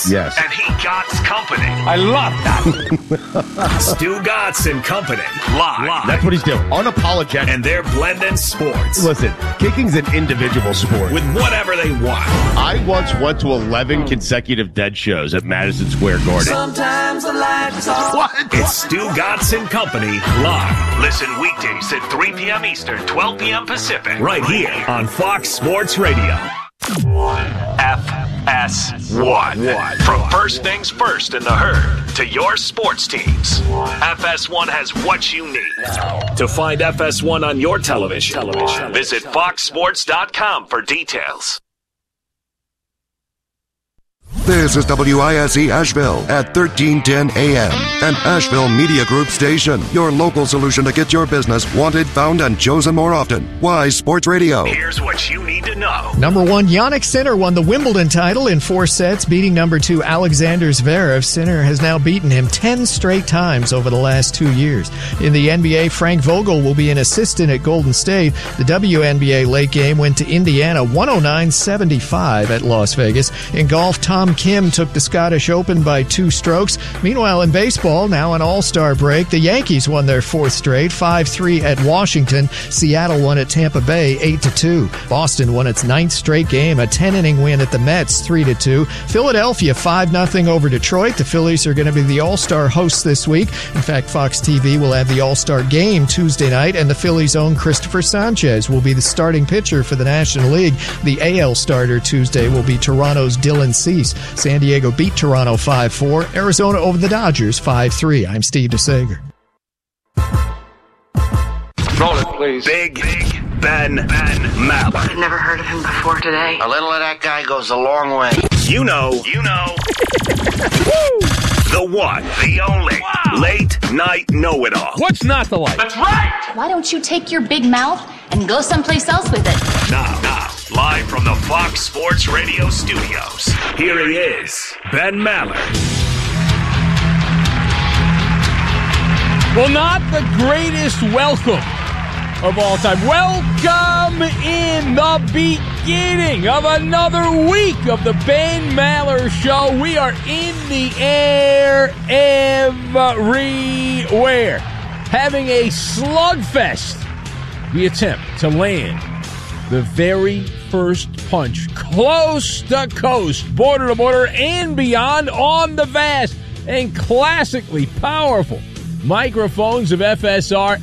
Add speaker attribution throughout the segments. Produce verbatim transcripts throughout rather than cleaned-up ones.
Speaker 1: Sports.
Speaker 2: Yes.
Speaker 1: And he Gott's company.
Speaker 3: I love that.
Speaker 1: Stu Gotts and company. Live. Live.
Speaker 2: That's what he's doing. Unapologetic.
Speaker 1: And they're blending sports.
Speaker 2: Listen, kicking's an individual sport.
Speaker 1: With whatever they want.
Speaker 2: I once went to eleven consecutive Dead shows at Madison Square Garden.
Speaker 4: Sometimes the light is on.
Speaker 2: What?
Speaker 1: It's Stu Gotts and company live. Listen weekdays at three p.m. Eastern, twelve p.m. Pacific. Right here on Fox Sports Radio. F S one. From first things first in the herd to your sports teams, F S one has what you need. To find F S one on your television, television. visit fox sports dot com for details.
Speaker 5: This is W I S E Asheville at thirteen ten A M, an Asheville Media Group station. Your local solution to get your business wanted, found, and chosen more often. Wise Sports Radio.
Speaker 1: Here's what you need to know.
Speaker 6: Number one, Jannik Sinner won the Wimbledon title in four sets, beating number two Alexander Zverev. Sinner has now beaten him ten straight times over the last two years. In the N B A, Frank Vogel will be an assistant at Golden State. The W N B A late game went to Indiana, one oh nine seventy-five at Las Vegas. In golf, Tom Kim took the Scottish Open by two strokes. Meanwhile, in baseball, now an all-star break, the Yankees won their fourth straight, five three at Washington. Seattle won at Tampa Bay, eight to two. Boston won its ninth straight game, a ten-inning win at the Mets, three to two. Philadelphia, five nothing over Detroit. The Phillies are going to be the all-star hosts this week. In fact, Fox T V will have the all-star game Tuesday night, and the Phillies' own Christopher Sanchez will be the starting pitcher for the National League. The A L starter Tuesday will be Toronto's Dylan Cease. San Diego beat Toronto five four. Arizona over the Dodgers five three. I'm Steve DeSager.
Speaker 3: Roll it, please.
Speaker 1: Big, Big Ben, Ben Maller.
Speaker 7: I've never heard of him before today.
Speaker 8: A little of that guy goes a long way.
Speaker 1: You know, you know. The one, the only, wow. Late night know-it-all.
Speaker 3: What's not to like?
Speaker 7: That's right! Why don't you take your big mouth and go someplace else with it?
Speaker 1: Now, now, live from the Fox Sports Radio studios, here he is, Ben Maller.
Speaker 3: Well, not the greatest welcome of all time. Welcome in the beginning of another week of the Ben Maller Show. We are in the air everywhere, having a slugfest. We attempt to land the very first punch, coast to coast, border to border, and beyond on the vast and classically powerful microphones of F S R,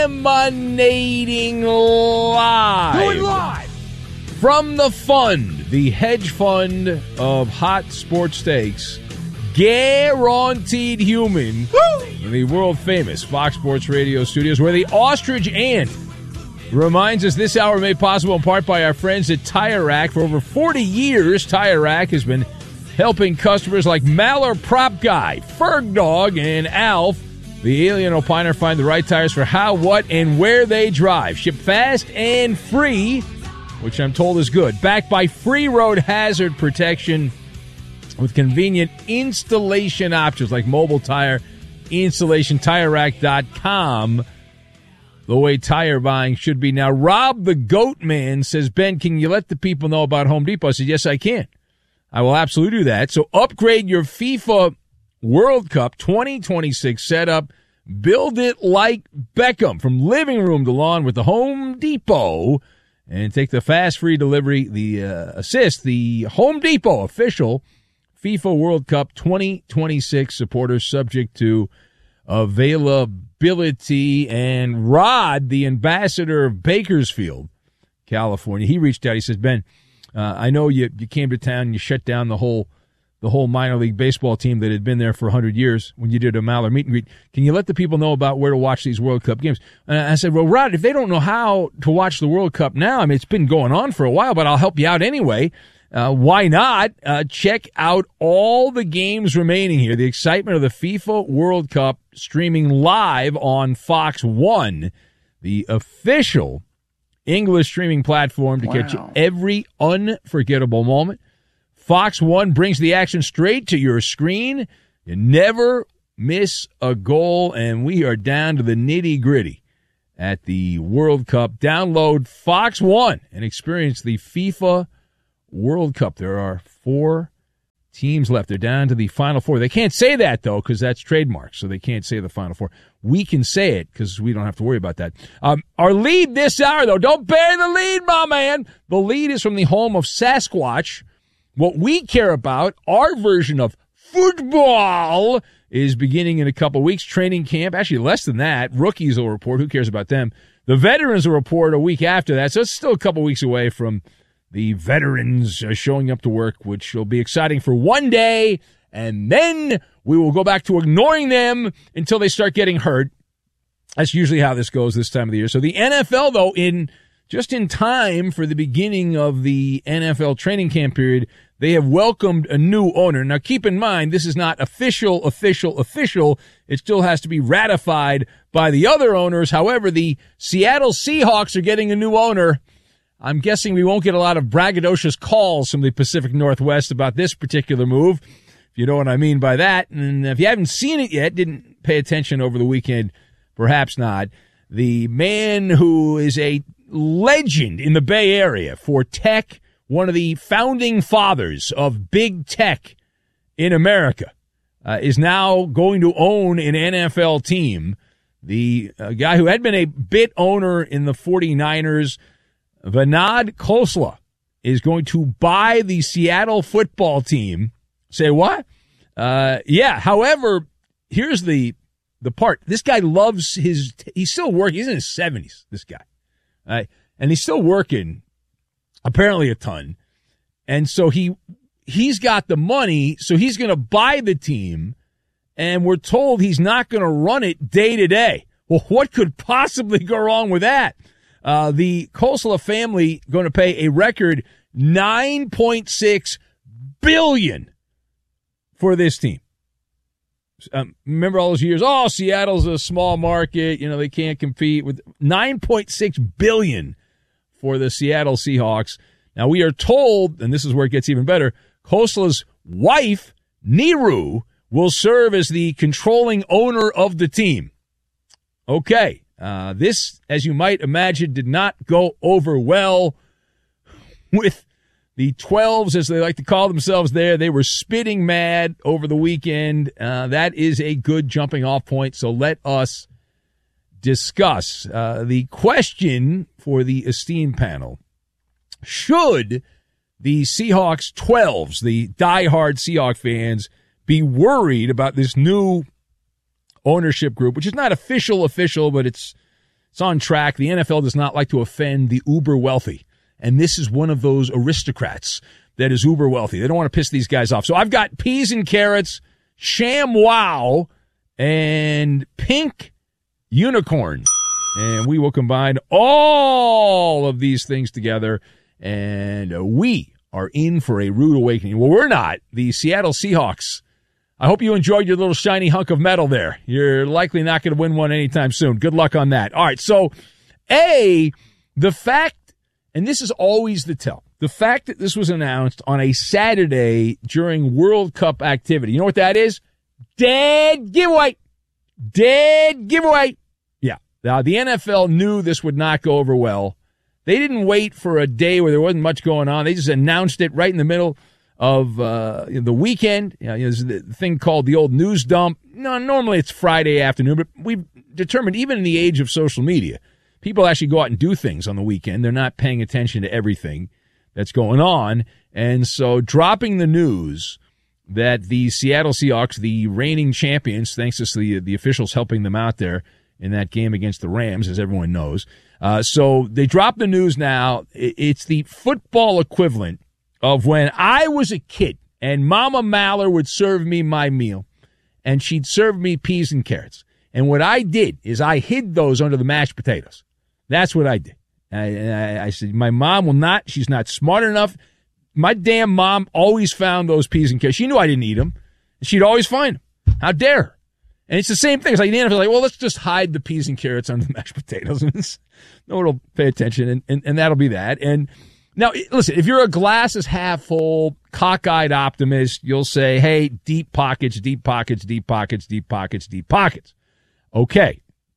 Speaker 3: emanating live. Do it live! From the fund, the hedge fund of hot sports stakes, guaranteed human, in the world-famous Fox Sports Radio studios, where the ostrich ant reminds us this hour made possible in part by our friends at Tire Rack. For over forty years, Tire Rack has been helping customers like Maller Prop Guy, Ferg Dog, and Alf, the Alien Opiner, find the right tires for how, what, and where they drive. Ship fast and free, which I'm told is good. Backed by free road hazard protection with convenient installation options like mobile tire installation, tire rack dot com. The way tire buying should be. Now, Rob the Goat Man says, Ben, can you let the people know about Home Depot? I said, yes, I can. I will absolutely do that. So upgrade your FIFA World Cup twenty twenty-six setup. Build it like Beckham, from living room to lawn with the Home Depot. And take the fast free delivery, the uh, assist, the Home Depot official FIFA World Cup twenty twenty-six supporters, subject to availability. And Rod, the ambassador of Bakersfield, California, he reached out. He says, Ben, uh, I know you, you came to town and you shut down the whole the whole minor league baseball team that had been there for one hundred years when you did a Maller meet and greet. Can you let the people know about where to watch these World Cup games? And I said, well, Rod, if they don't know how to watch the World Cup now, I mean, it's been going on for a while, but I'll help you out anyway. Uh, why not? Uh, check out all the games remaining here. The excitement of the FIFA World Cup streaming live on Fox One, the official English streaming platform to wow. catch every unforgettable moment. Fox One brings the action straight to your screen. You never miss a goal, and we are down to the nitty-gritty at the World Cup. Download Fox One and experience the FIFA World Cup. There are four teams left. They're down to the Final Four. They can't say that, though, because that's trademark, so they can't say the Final Four. We can say it because we don't have to worry about that. Um, our lead this hour, though, don't bury the lead, my man. The lead is from the home of Sasquatch. What we care about, our version of football, is beginning in a couple weeks. Training camp, actually less than that. Rookies will report. Who cares about them? The veterans will report a week after that, so it's still a couple weeks away from the veterans uh, showing up to work, which will be exciting for one day, and then we will go back to ignoring them until they start getting hurt. That's usually how this goes this time of the year. So the N F L, though, in just in time for the beginning of the N F L training camp period, they have welcomed a new owner. Now, keep in mind, this is not official, official, official. It still has to be ratified by the other owners. However, the Seattle Seahawks are getting a new owner. I'm guessing we won't get a lot of braggadocious calls from the Pacific Northwest about this particular move, if you know what I mean by that. And if you haven't seen it yet, didn't pay attention over the weekend, perhaps not. The man who is a legend in the Bay Area for tech, one of the founding fathers of big tech in America, uh, is now going to own an N F L team. The uh, guy who had been a bit owner in the 49ers, Vinod Khosla, is going to buy the Seattle football team. Say what? Uh, yeah. However, here's the the part. This guy loves his. He's still working. He's in his seventies. This guy, right? And he's still working. Apparently a ton. And so he, he's got the money, so he's going to buy the team, and we're told he's not going to run it day to day. Well, what could possibly go wrong with that? Uh, the Khosla family going to pay a record nine point six billion dollars for this team. Um, remember all those years? Oh, Seattle's a small market. You know, they can't compete with nine point six billion dollars for the Seattle Seahawks. Now, we are told, and this is where it gets even better, Khosla's wife, Niru, will serve as the controlling owner of the team. Okay. Uh, this, as you might imagine, did not go over well with the twelves, as they like to call themselves there. They were spitting mad over the weekend. Uh, that is a good jumping off point, so let us discuss uh, the question for the esteemed panel. Should the Seahawks twelves, the diehard Seahawks fans, be worried about this new ownership group, which is not official official, but it's it's on track. The N F L does not like to offend the uber wealthy, and this is one of those aristocrats that is uber wealthy. They don't want to piss these guys off. So I've got peas and carrots, sham wow, and pink unicorn. And we will combine all of these things together, and we are in for a rude awakening. Well, we're not. The Seattle Seahawks. I hope you enjoyed your little shiny hunk of metal there. You're likely not going to win one anytime soon. Good luck on that. All right, so, A, the fact, and this is always the tell, the fact that this was announced on a Saturday during World Cup activity. You know what that is? Dead giveaway. Dead giveaway. Yeah. Now, the N F L knew this would not go over well. They didn't wait for a day where there wasn't much going on. They just announced it right in the middle of uh, the weekend. You know, there's the thing called the old news dump. No, normally it's Friday afternoon, but we've determined even in the age of social media, people actually go out and do things on the weekend. They're not paying attention to everything that's going on. And so dropping the news that the Seattle Seahawks, the reigning champions, thanks to the, the officials helping them out there in that game against the Rams, as everyone knows. Uh, so they dropped the news now. It's the football equivalent of when I was a kid and Mama Maller would serve me my meal and she'd serve me peas and carrots. And what I did is I hid those under the mashed potatoes. That's what I did. I, I, I said, my mom will not, she's not smart enough. My damn mom always found those peas and carrots. She knew I didn't eat them. She'd always find them. How dare her? And it's the same thing. It's like the N F L, like, well, let's just hide the peas and carrots under the mashed potatoes. No one will pay attention, and, and, and that'll be that. And now, listen, if you're a glass is half full, cockeyed optimist, you'll say, hey, deep pockets, deep pockets, deep pockets, deep pockets, deep pockets. Okay.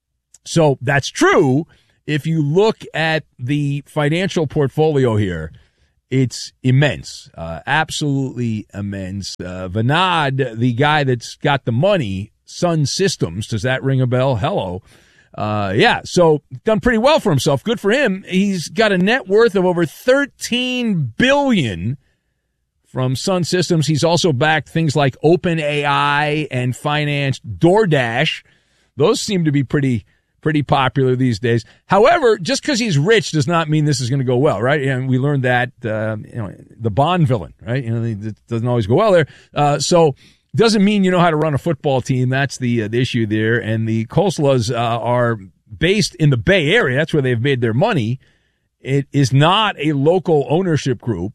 Speaker 3: So that's true if you look at the financial portfolio here. it's immense, uh, absolutely immense. Uh, Vinod, the guy that's got the money, Sun Systems, does that ring a bell? Hello. Uh, yeah, so done pretty well for himself. Good for him. He's got a net worth of over thirteen billion dollars from Sun Systems. He's also backed things like OpenAI and financed DoorDash. Those seem to be pretty pretty popular these days. However, just because he's rich does not mean this is going to go well, right? And we learned that uh, you know, the Bond villain, right? You know, it doesn't always go well there. Uh, so doesn't mean you know how to run a football team. That's the, uh, the issue there. And the Khoslas uh, are based in the Bay Area. That's where they've made their money. It is not a local ownership group.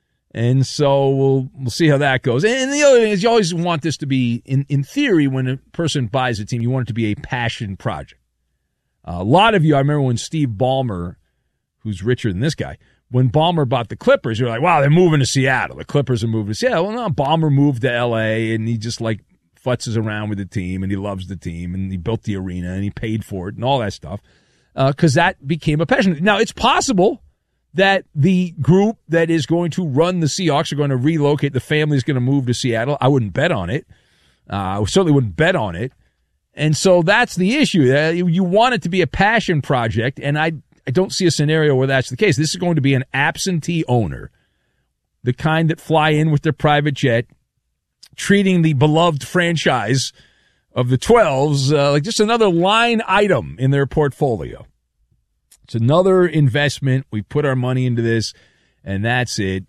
Speaker 3: And so we'll we'll see how that goes. And the other thing is you always want this to be, in, in theory, when a person buys a team, you want it to be a passion project. Uh, a lot of you, I remember when Steve Ballmer, who's richer than this guy, when Ballmer bought the Clippers, you're like, wow, they're moving to Seattle. The Clippers are moving to Seattle. Well, no, Ballmer moved to L A, and he just, like, futzes around with the team, and he loves the team, and he built the arena, and he paid for it, and all that stuff, because uh, that became a passion. Now, it's possible that the group that is going to run the Seahawks are going to relocate. The family is going to move to Seattle. I wouldn't bet on it. Uh, I certainly wouldn't bet on it. And so that's the issue. Uh, you, you want it to be a passion project, and I I don't see a scenario where that's the case. This is going to be an absentee owner, the kind that fly in with their private jet, treating the beloved franchise of the twelves uh, like just another line item in their portfolio. It's another investment. We put our money into this, and that's it.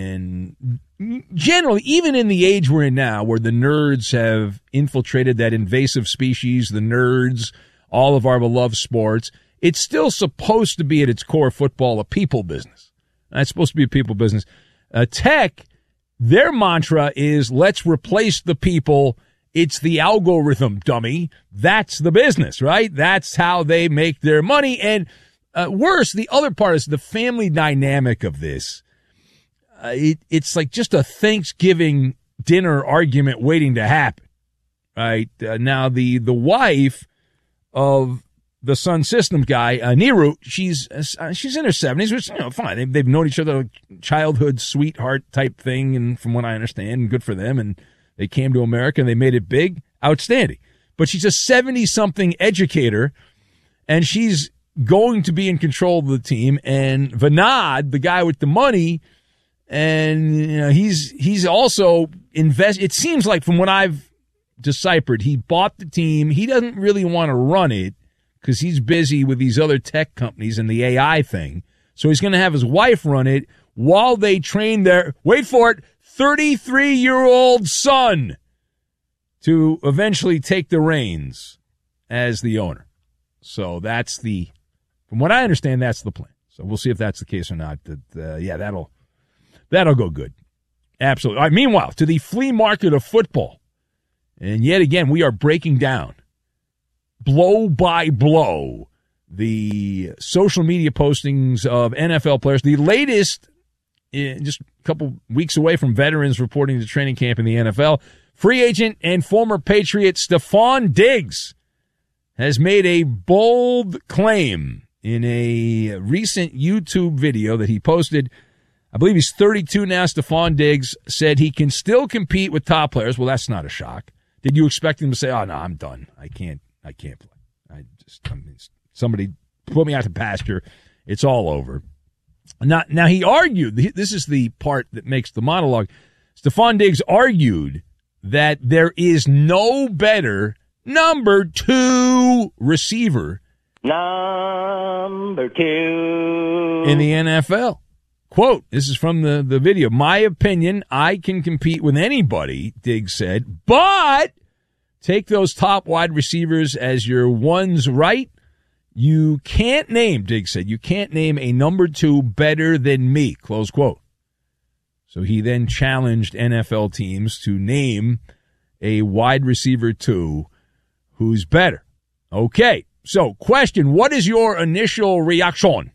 Speaker 3: And generally, even in the age we're in now, where the nerds have infiltrated that invasive species, the nerds, all of our beloved sports, it's still supposed to be at its core football a people business. It's supposed to be a people business. Uh, tech, their mantra is let's replace the people. It's the algorithm, dummy. That's the business, right? That's how they make their money. And uh, worse, the other part is the family dynamic of this. Uh, it, it's like just a Thanksgiving dinner argument waiting to happen, right? Uh, now, the, the wife of the Sun Systems guy, uh, Niru, she's uh, she's in her seventies, which, you know, fine. They've, they've known each other, childhood sweetheart type thing, and from what I understand, and good for them. And they came to America and they made it big. Outstanding. But she's a seventy-something educator, and she's going to be in control of the team. And Vinod, the guy with the money, and you know, he's he's also invest. It seems like from what I've deciphered, he bought the team. He doesn't really want to run it because he's busy with these other tech companies and the A I thing. So he's going to have his wife run it while they train their, wait for it, thirty-three-year-old son to eventually take the reins as the owner. So that's the, from what I understand, that's the plan. So we'll see if that's the case or not. That uh, yeah, that'll that'll go good. Absolutely. All right, meanwhile, to the flea market of football. And yet again, we are breaking down blow by blow the social media postings of N F L players. The latest, just a couple weeks away from veterans reporting to training camp in the N F L, free agent and former Patriot Stephon Diggs has made a bold claim in a recent YouTube video that he posted. I believe he's thirty-two now. Stephon Diggs said he can still compete with top players. Well, that's not a shock. Did you expect him to say, oh, no, I'm done. I can't. I can't play. I just, I mean, somebody put me out to pasture. It's all over. Now, now he argued, this is the part that makes the monologue. Stephon Diggs argued that there is no better number two receiver.
Speaker 9: Number two.
Speaker 3: In the N F L. Quote, this is from the, the video. My opinion, I can compete with anybody, Diggs said, but take those top wide receivers as your ones, right? You can't name, Diggs said, you can't name a number two better than me, close quote. So he then challenged N F L teams to name a wide receiver two who's better. Okay, so question, what is your initial reaction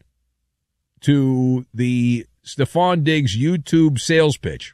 Speaker 3: to the Stephon Diggs YouTube sales pitch?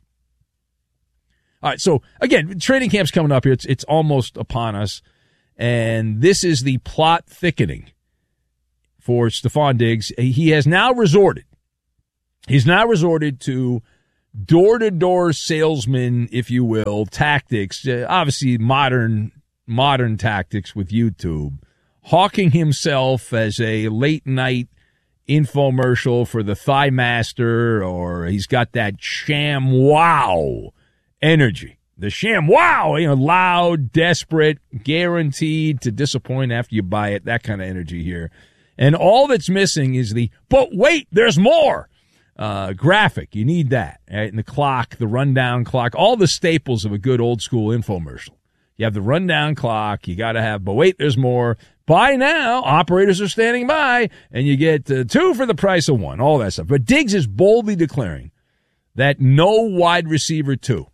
Speaker 3: All right, so again, training camp's coming up here. It's it's almost upon us, and this is the plot thickening for Stephon Diggs. He has now resorted He's now resorted to door-to-door salesman, if you will, tactics, uh, obviously modern modern tactics with YouTube, hawking himself as a late-night infomercial for the Thigh Master, or he's got that sham wow energy. The sham wow, you know, loud, desperate, guaranteed to disappoint after you buy it, that kind of energy here. And all that's missing is the, but wait, there's more. Uh, graphic, you need that. Right? And the clock, the rundown clock, all the staples of a good old school infomercial. You have the rundown clock, you got to have, but wait, there's more. Buy now, operators are standing by, and you get uh, two for the price of one, all that stuff. But Diggs is boldly declaring that no wide receiver two,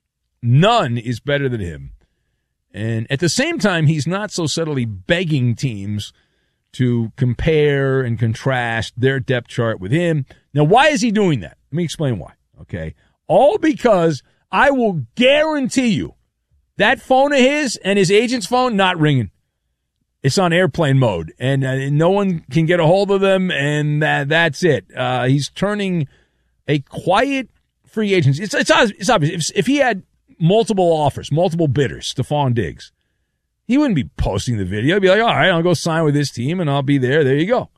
Speaker 3: none is better than him. And at the same time, he's not so subtly begging teams to compare and contrast their depth chart with him. Now, why is he doing that? Let me explain why, okay? All because I will guarantee you that phone of his and his agent's phone not ringing. It's on airplane mode, and uh, no one can get a hold of them, and uh, that's it. Uh, he's turning a quiet free agent. It's, it's, it's obvious. If, if he had multiple offers, multiple bidders, Stephon Diggs, he wouldn't be posting the video. He'd be like, all right, I'll go sign with this team, and I'll be there. There you go.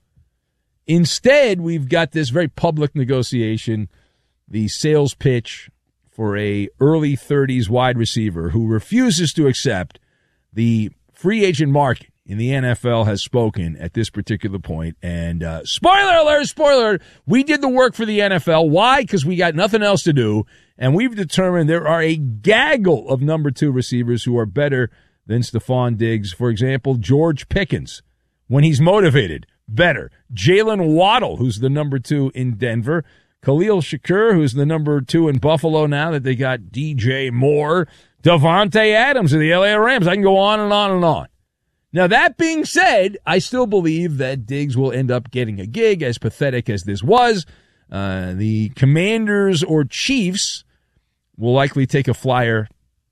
Speaker 3: Instead, we've got this very public negotiation, the sales pitch for a early thirties wide receiver who refuses to accept the free agent market in the N F L has spoken at this particular point. And uh, spoiler alert, spoiler alert, we did the work for the N F L. Why? Because we got nothing else to do, and we've determined there are a gaggle of number two receivers who are better than Stephon Diggs. For example, George Pickens, when he's motivated, better. Jalen Waddle, who's the number two in Denver. Khalil Shakur, who's the number two in Buffalo now that they got D J Moore. Devontae Adams of the L A Rams. I can go on and on and on. Now, that being said, I still believe that Diggs will end up getting a gig, as pathetic as this was. Uh, the Commanders or Chiefs will likely take a flyer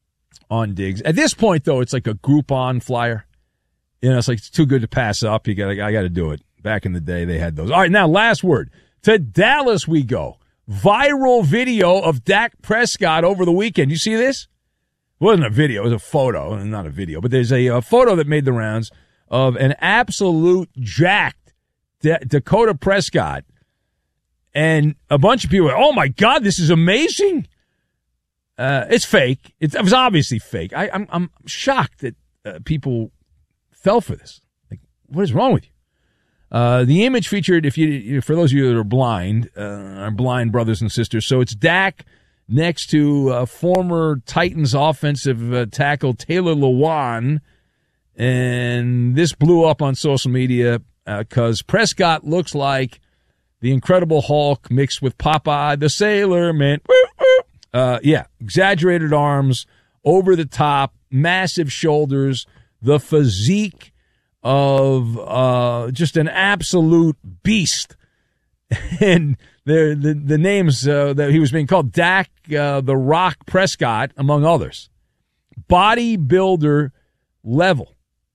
Speaker 3: on Diggs. At this point, though, it's like a Groupon flyer. You know, it's like it's too good to pass up. You got, I got to do it. Back in the day, they had those. All right, now, last word. To Dallas we go. Viral video of Dak Prescott over the weekend. You see this? It wasn't a video. It was a photo. Not a video. But there's a, a photo that made the rounds of an absolute jacked D- Dakota Prescott. And a bunch of people are, oh, my God, this is amazing. Uh, it's fake. It's, it was obviously fake. I, I'm, I'm shocked that uh, people fell for this. Like, what is wrong with you? Uh, the image featured, if you, for those of you that are blind, uh, our blind brothers and sisters, so it's Dak next to uh, former Titans offensive uh, tackle Taylor Lewan, and this blew up on social media because uh, Prescott looks like the Incredible Hulk mixed with Popeye the Sailor Man. Uh, yeah, exaggerated arms, over the top, massive shoulders, the physique of uh, just an absolute beast. And the the, the names uh, that he was being called, Dak uh, the Rock Prescott, among others. Bodybuilder level.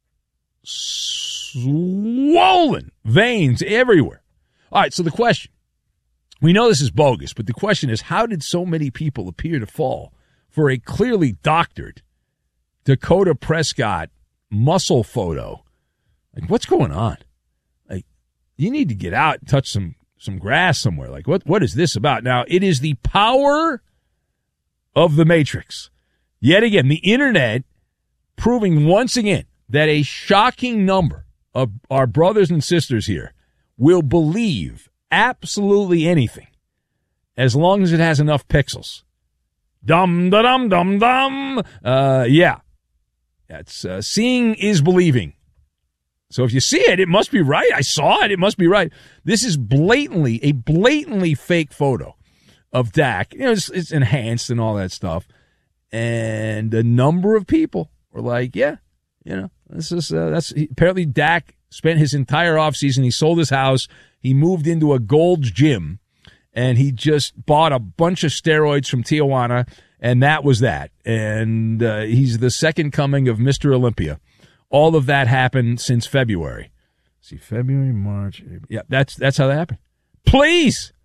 Speaker 3: Swollen veins everywhere. All right, so the question. We know this is bogus, but the question is, how did so many people appear to fall for a clearly doctored Dakota Prescott muscle photo? Like, what's going on? Like, you need to get out and touch some, some grass somewhere. Like, what, what is this about? Now, it is the power of the Matrix. Yet again, the internet proving once again that a shocking number of our brothers and sisters here will believe absolutely anything as long as it has enough pixels. Dum, da, dum, dum, dum. Uh, yeah. That's, uh, seeing is believing. So if you see it, it must be right. I saw it. It must be right. This is blatantly, a blatantly fake photo of Dak. You know, it's, it's enhanced and all that stuff. And a number of people were like, yeah, you know, this is, uh, that's, he, apparently Dak spent his entire offseason. He sold his house. He moved into a Gold's Gym, and he just bought a bunch of steroids from Tijuana, and that was that. And uh, he's the second coming of Mister Olympia. All of that happened since February. Let's see, February, March. April. Yeah, that's that's how that happened. Please,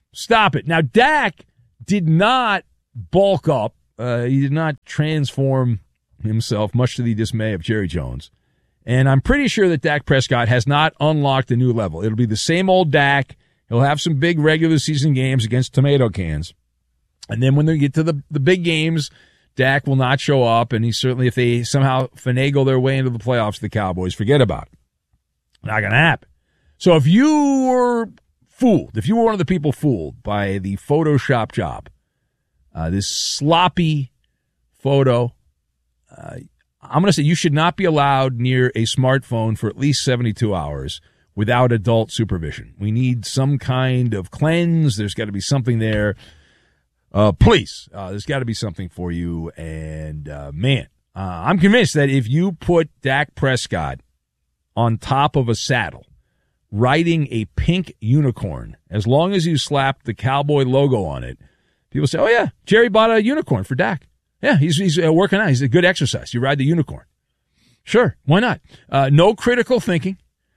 Speaker 3: Stop it. Now, Dak did not bulk up. Uh, he did not transform himself, much to the dismay of Jerry Jones. And I'm pretty sure that Dak Prescott has not unlocked a new level. It'll be the same old Dak. He'll have some big regular season games against tomato cans. And then when they get to the, the big games, Dak will not show up. And he certainly, if they somehow finagle their way into the playoffs, the Cowboys, forget about it. Not going to happen. So if you were fooled, if you were one of the people fooled by the Photoshop job, uh, this sloppy photo, uh, I'm going to say you should not be allowed near a smartphone for at least seventy-two hours without adult supervision. We need some kind of cleanse. There's got to be something there. Uh, please, uh, there's got to be something for you. And, uh, man, uh, I'm convinced that if you put Dak Prescott on top of a saddle, riding a pink unicorn, as long as you slap the Cowboy logo on it, people say, oh, yeah, Jerry bought a unicorn for Dak. Yeah, he's he's uh, working out. He's a good exercise. You ride the unicorn. Sure, why not? Uh, no critical thinking.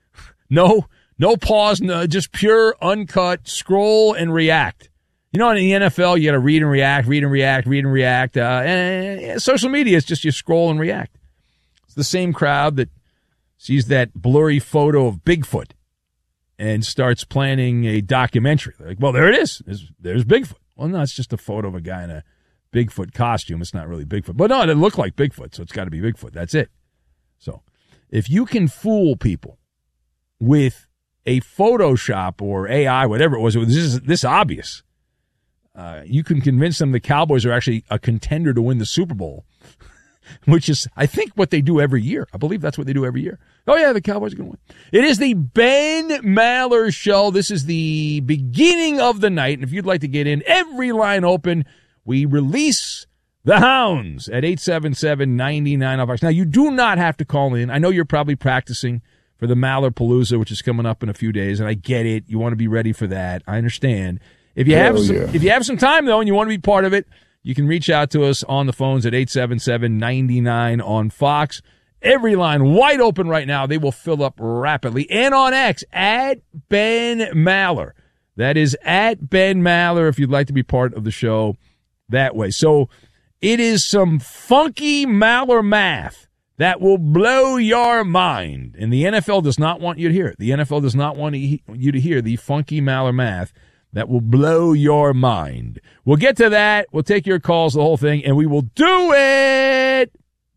Speaker 3: No no pause, no, just pure, uncut, scroll and react. You know, in the N F L, you got to read and react, read and react, read and react. Uh, and social media is just you scroll and react. It's the same crowd that sees that blurry photo of Bigfoot and starts planning a documentary. They're like, well, there it is. There's, there's Bigfoot. Well, no, it's just a photo of a guy in a Bigfoot costume. It's not really Bigfoot. But no, it looked like Bigfoot, so it's got to be Bigfoot. That's it. So if you can fool people with a Photoshop or A I, whatever it was, it was this, this obvious, uh, you can convince them the Cowboys are actually a contender to win the Super Bowl, which is, I think, what they do every year. I believe that's what they do every year. Oh, yeah, the Cowboys are going to win. It is the Ben Maller Show. This is the beginning of the night, and if you'd like to get in, every line open. We release the hounds at eight seven seven, nine nine on Fox. Now, you do not have to call in. I know you're probably practicing for the Maller Palooza, which is coming up in a few days, and I get it. You want to be ready for that. I understand. If you have some, yeah. if you have some time, though, and you want to be part of it, you can reach out to us on the phones at eight seven seven, nine nine on Fox. Every line wide open right now. They will fill up rapidly. And on X, at Ben Maller. That is at Ben Maller if you'd like to be part of the show that way. So it is some funky Maller math that will blow your mind. And the N F L does not want you to hear it. The N F L does not want you to hear the funky Maller math that will blow your mind. We'll get to that. We'll take your calls, the whole thing, and we will do it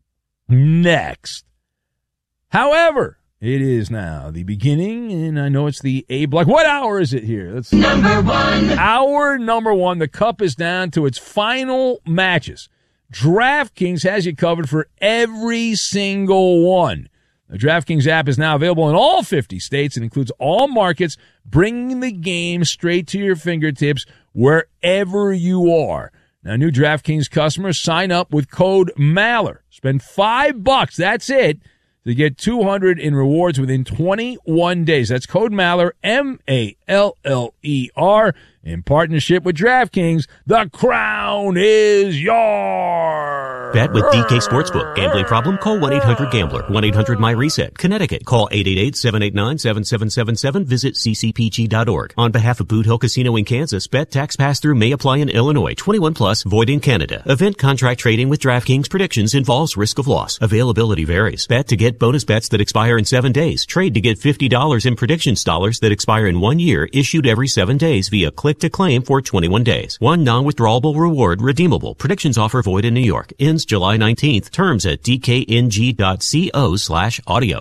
Speaker 3: next. However, it is now the beginning, and I know it's the A block. What hour is it here? That's number one. Hour number one. The cup is down to its final matches. DraftKings has you covered for every single one. The DraftKings app is now available in all fifty states and includes all markets, bringing the game straight to your fingertips wherever you are. Now, new DraftKings customers sign up with code Maller. Spend five bucks. That's it. To get two hundred in rewards within twenty-one days. That's code Maller, M A L L E R, in partnership with DraftKings. The crown is yours.
Speaker 10: Bet with D K Sportsbook. Gambling problem? Call one eight hundred gambler. one eight hundred my reset. Connecticut. Call eight eight eight, seven eight nine, seven seven seven seven. Visit c c p g dot org. On behalf of Boot Hill Casino in Kansas, bet tax pass-through may apply in Illinois. twenty-one plus, void in Canada. Event contract trading with DraftKings predictions involves risk of loss. Availability varies. Bet to get bonus bets that expire in seven days. Trade to get fifty dollars in predictions dollars that expire in one year, issued every seven days via click to claim for twenty-one days. One non-withdrawable reward redeemable. Predictions offer void in New York. Ends July nineteenth. Terms at d k n g dot co slash audio.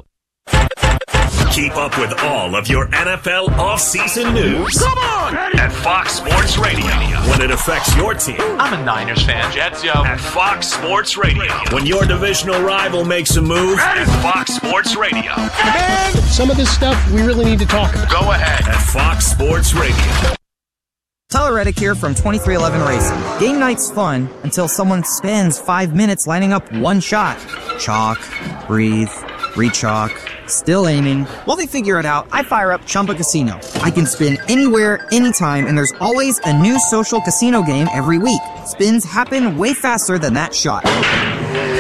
Speaker 1: Keep up with all of your N F L offseason news. Come on! At Fox Sports Radio. When it affects your team.
Speaker 11: I'm a Niners fan. Jets, yo.
Speaker 1: At Fox Sports Radio. When your divisional rival makes a move. At Fox Sports Radio.
Speaker 12: Man, some of this stuff we really need to talk about.
Speaker 1: Go ahead. At Fox Sports Radio.
Speaker 13: Tyler Reddick here from twenty-three eleven Racing. Game night's fun until someone spends five minutes lining up one shot. Chalk, breathe, re-chalk, still aiming. While they figure it out, I fire up Chumba Casino. I can spin anywhere, anytime, and there's always a new social casino game every week. Spins happen way faster than that shot. Play now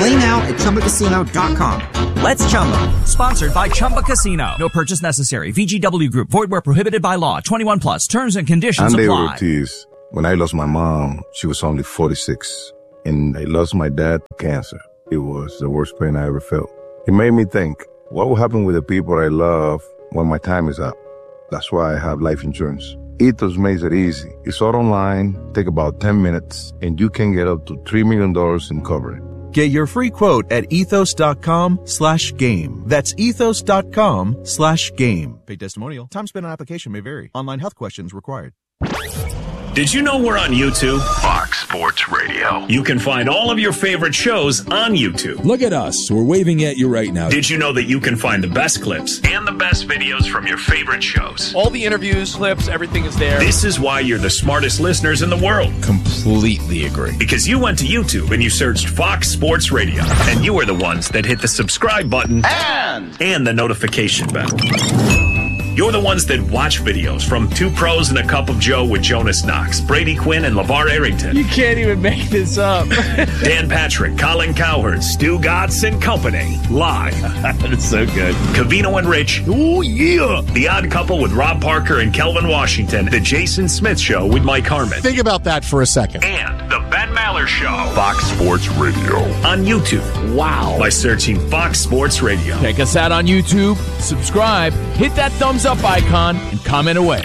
Speaker 13: at chumba casino dot com.
Speaker 14: Let's Chumba. Sponsored by Chumba Casino. No purchase necessary. V G W Group. Void where prohibited by law. twenty-one plus. Terms and conditions
Speaker 15: I'm
Speaker 14: apply.
Speaker 15: David Ortiz. When I lost my mom, she was only forty-six. And I lost my dad to cancer. It was the worst pain I ever felt. It made me think, what will happen with the people I love when my time is up? That's why I have life insurance. Ethos makes it easy. It's all online, take about ten minutes, and you can get up to three million dollars in coverage.
Speaker 16: Get your free quote at ethos.com slash game. That's ethos.com slash game. Paid testimonial. Time spent on application may vary. Online health questions required.
Speaker 1: Did you know we're on YouTube? Fox Sports Radio. You can find all of your favorite shows on YouTube.
Speaker 17: Look at us. We're waving at you right now.
Speaker 1: Did you know that you can find the best clips and the best videos from your favorite shows?
Speaker 18: All the interviews, clips, everything is there.
Speaker 1: This is why you're the smartest listeners in the world.
Speaker 17: Completely agree.
Speaker 1: Because you went to YouTube and you searched Fox Sports Radio. And you are the ones that hit the subscribe button
Speaker 8: And,
Speaker 1: and the notification bell. You're the ones that watch videos from Two Pros and a Cup of Joe with Jonas Knox, Brady Quinn, and LeVar Arrington.
Speaker 18: You can't even make this up.
Speaker 1: Dan Patrick, Colin Cowherd, Stu Gotts and Company. Live.
Speaker 2: That's so good.
Speaker 1: Covino and Rich. Oh, yeah. The Odd Couple with Rob Parker and Kelvin Washington. The Jason Smith Show with Mike Harmon.
Speaker 12: Think about that for a second.
Speaker 1: And the Ben Maller Show. Fox Sports Radio. On YouTube.
Speaker 18: Wow.
Speaker 1: By searching Fox Sports Radio.
Speaker 18: Check us out on YouTube. Subscribe. Hit that thumbs up icon and comment away.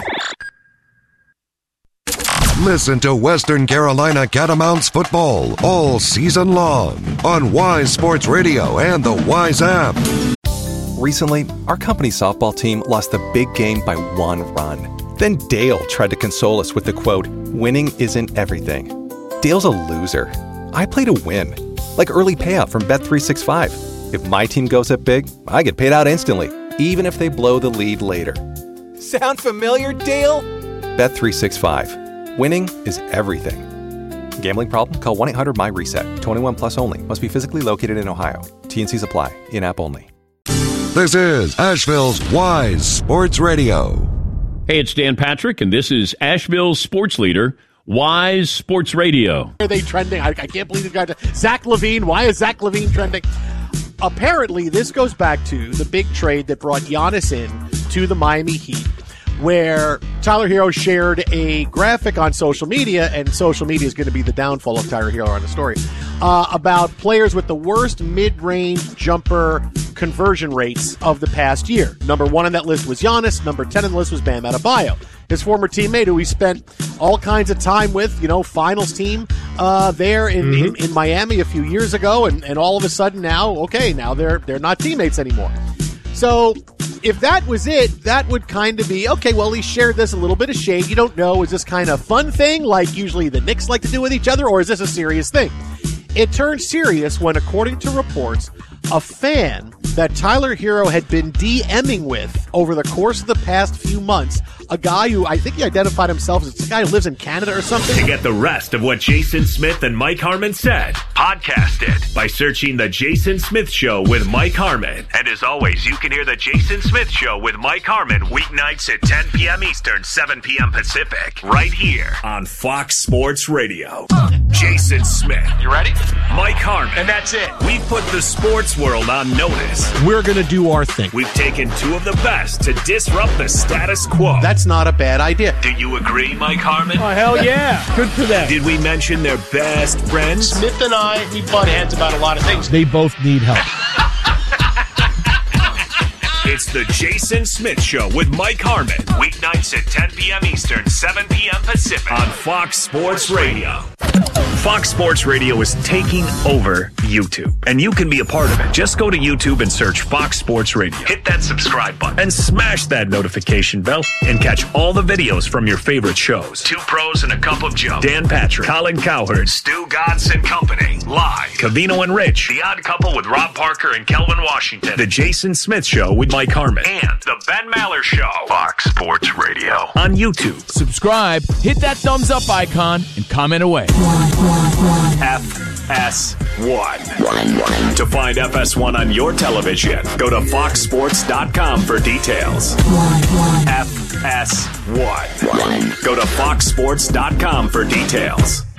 Speaker 5: Listen to Western Carolina Catamounts football all season long on Wise Sports Radio and the Wise app.
Speaker 19: Recently, our company's softball team lost the big game by one run. Then Dale tried to console us with the quote, "Winning isn't everything." Dale's a loser. I play to win, like early payout from Bet three sixty-five. If my team goes up big, I get paid out instantly, even if they blow the lead later. Sound familiar, Dale? Bet three sixty-five. Winning is everything. Gambling problem? Call one eight hundred M Y reset. twenty-one plus only. Must be physically located in Ohio. T N Cs apply. In-app only.
Speaker 5: This is Asheville's Wise Sports Radio.
Speaker 20: Hey, it's Dan Patrick, and this is Asheville's sports leader, Wise Sports Radio.
Speaker 12: Why are they trending? I, I can't believe these guys. Zach LaVine. Why is Zach LaVine trending? Apparently, this goes back to the big trade that brought Giannis in to the Miami Heat, where Tyler Hero shared a graphic on social media, and social media is going to be the downfall of Tyler Hero on the story, uh, about players with the worst mid-range jumper conversion rates of the past year. Number one on that list was Giannis. Number ten on the list was Bam Adebayo, his former teammate who he spent all kinds of time with, you know, finals team uh, there in, mm-hmm. in, in Miami a few years ago, and, and all of a sudden now, okay, now they're they're not teammates anymore. So if that was it, that would kind of be, okay, well, he shared this a little bit of shade. You don't know, is this kind of fun thing like usually the Knicks like to do with each other, or is this a serious thing? It turned serious when, according to reports, a fan that Tyler Hero had been DMing with over the course of the past few months, a guy who I think he identified himself as a guy who lives in Canada or something.
Speaker 1: To get the rest of what Jason Smith and Mike Harmon said, podcast it by searching The Jason Smith Show with Mike Harmon. And as always, you can hear The Jason Smith Show with Mike Harmon weeknights at ten p.m. Eastern, seven p.m. Pacific, right here on Fox Sports Radio. Jason Smith.
Speaker 11: You ready?
Speaker 1: Mike Harmon.
Speaker 11: And that's it.
Speaker 1: We put the sports world on notice.
Speaker 12: We're going to do our thing.
Speaker 1: We've taken two of the best to disrupt the status quo.
Speaker 12: That's not a bad idea.
Speaker 1: Do you agree, Mike Harmon?
Speaker 18: Oh, hell yeah. Good for them.
Speaker 1: Did we mention their best friends?
Speaker 9: Smith and I, we butt heads about a lot of things.
Speaker 6: They both need help.
Speaker 1: It's the Jason Smith Show with Mike Harmon. Weeknights at ten p.m. Eastern, seven p.m. Pacific on Fox Sports Radio. Fox Sports Radio is taking over YouTube, and you can be a part of it. Just go to YouTube and search Fox Sports Radio. Hit that subscribe button and smash that notification bell and catch all the videos from your favorite shows. Two Pros and a Cup of Joe. Dan Patrick, Colin Cowherd, Stu Gotts and Company. Live. Covino and Rich. The Odd Couple with Rob Parker and Kelvin Washington. The Jason Smith Show with Mike Harmon. And the Ben Maller Show. Fox Sports Radio. On YouTube.
Speaker 18: Subscribe, hit that thumbs up icon, and comment away.
Speaker 1: F S one. To find F S one on your television, go to fox sports dot com for details. F S one. Go to fox sports dot com for details.